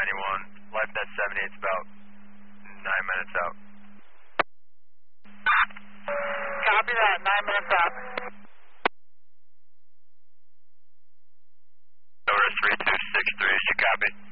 91. LifeNet 78 is about 9 minutes out. Copy that, 9 minutes out. Over 3263, did you copy?